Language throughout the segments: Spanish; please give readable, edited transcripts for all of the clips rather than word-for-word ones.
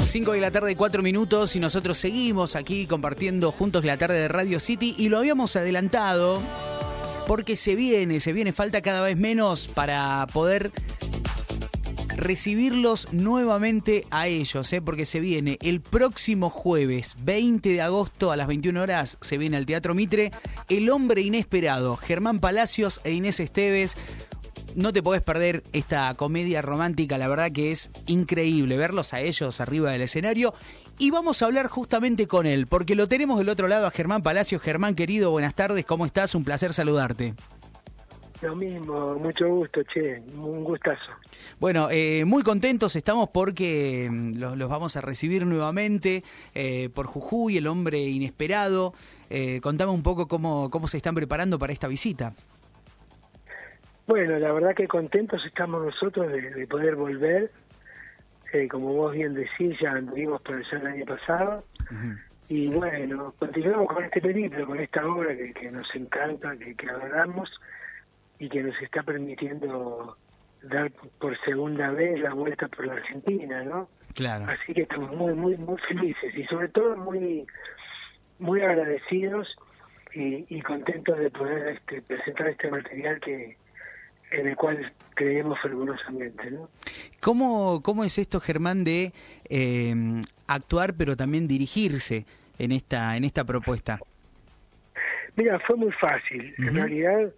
5 de la tarde, 4 minutos, y nosotros seguimos aquí compartiendo juntos la tarde de Radio City, y lo habíamos adelantado porque se viene, falta cada vez menos para poder recibirlos nuevamente a ellos, porque se viene el próximo jueves 20 de agosto a las 21 horas, se viene al Teatro Mitre, El Hombre Inesperado, Germán Palacios e Inés Esteves. No te podés perder esta comedia romántica, la verdad que es increíble verlos a ellos arriba del escenario. Y vamos a hablar justamente con él, porque lo tenemos del otro lado a Germán Palacios. Germán, querido, buenas tardes, ¿cómo estás? Un placer saludarte. Lo mismo, mucho gusto, che, un gustazo. Bueno, muy contentos estamos porque los vamos a recibir nuevamente por Jujuy, El Hombre Inesperado. Contame un poco cómo se están preparando para esta visita. Bueno, la verdad que contentos estamos nosotros de poder volver. Como vos bien decís, ya anduvimos por allá el año pasado. Uh-huh. Y bueno, continuamos con este periplo, con esta obra que nos encanta, que adoramos y que nos está permitiendo dar por segunda vez la vuelta por la Argentina, ¿no? Claro. Así que estamos muy felices y sobre todo muy agradecidos y contentos de poder presentar este material en el cual creemos fervorosamente, ¿no? ¿Cómo es esto, Germán, de actuar pero también dirigirse en esta propuesta? Mira, fue muy fácil. Uh-huh. En realidad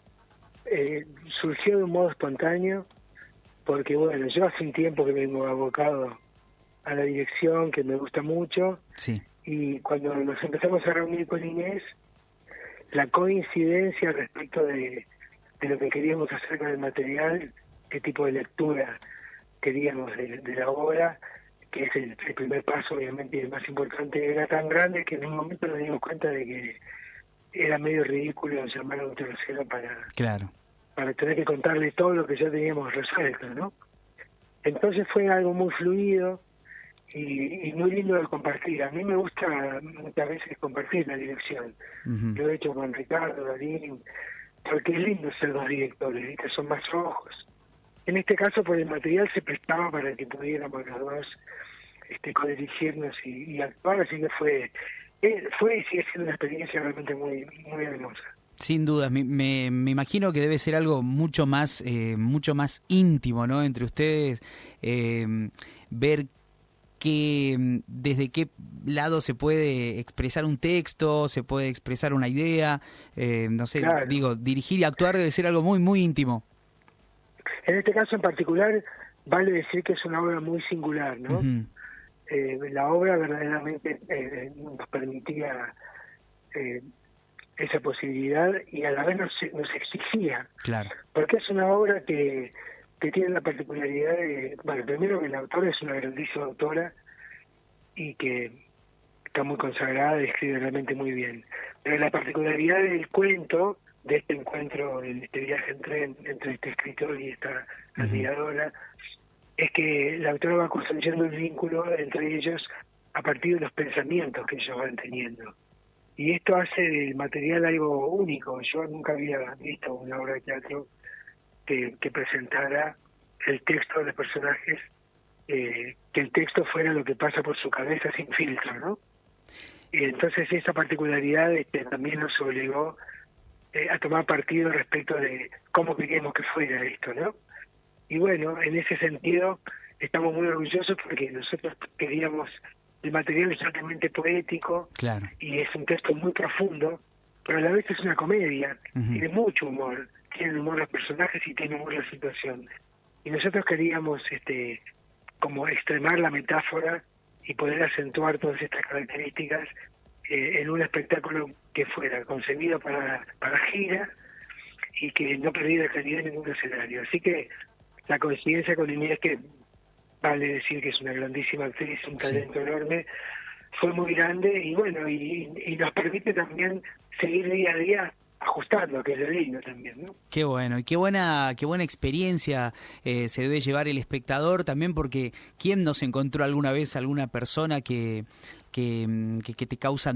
surgió de un modo espontáneo, porque bueno, yo hace un tiempo que vengo abocado a la dirección, que me gusta mucho, sí. Y cuando nos empezamos a reunir con Inés, la coincidencia respecto de lo que queríamos hacer con el material, qué tipo de lectura queríamos de la obra, que es el primer paso, obviamente, y el más importante, era tan grande que en un momento nos dimos cuenta de que era medio ridículo llamar a un tercero para tener que contarle todo lo que ya teníamos resuelto, ¿no? Entonces fue algo muy fluido y muy lindo de compartir. A mí me gusta muchas veces compartir la dirección. Uh-huh. Lo he hecho con Ricardo, Darín, porque es lindo ser dos directores, ¿viste? Son más ojos. En este caso, pues el material se prestaba para que pudiéramos los dos codirigirnos y actuar, así que fue y sigue siendo una experiencia realmente muy hermosa. Sin duda, me imagino que debe ser algo mucho más íntimo, ¿no? Entre ustedes, ver desde qué lado se puede expresar un texto, se puede expresar una idea, no sé, claro. Digo, dirigir y actuar debe ser algo muy íntimo. En este caso en particular, vale decir que es una obra muy singular, ¿no? Uh-huh. La obra verdaderamente nos permitía esa posibilidad y a la vez nos exigía. Claro. Porque es una obra que tiene la particularidad de, bueno, primero que la autora es una grandísima autora y que está muy consagrada y escribe realmente muy bien. Pero la particularidad del cuento, de este encuentro, de este viaje entre este escritor y esta admiradora, es que la autora va construyendo un vínculo entre ellos a partir de los pensamientos que ellos van teniendo. Y esto hace del material algo único. Yo nunca había visto una obra de teatro que presentara el texto de los personajes, que el texto fuera lo que pasa por su cabeza sin filtro, ¿no? Y entonces esa particularidad también nos obligó a tomar partido respecto de cómo queríamos que fuera esto, ¿no? Y bueno, en ese sentido estamos muy orgullosos porque nosotros queríamos, el material es altamente poético, claro. Y es un texto muy profundo, pero a la vez es una comedia, uh-huh. Tiene mucho humor, tiene humor los personajes y tiene humor la situación. Y nosotros queríamos como extremar la metáfora y poder acentuar todas estas características en un espectáculo que fuera concebido para gira y que no perdiera calidad en ningún escenario. Así que la coincidencia con Inés, que vale decir que es una grandísima actriz, un talento enorme, fue muy grande y bueno, y nos permite también seguir día a día ajustando, que es lo lindo también, ¿no? Qué bueno, y qué buena experiencia se debe llevar el espectador también, porque ¿quién nos encontró alguna vez alguna persona que te causa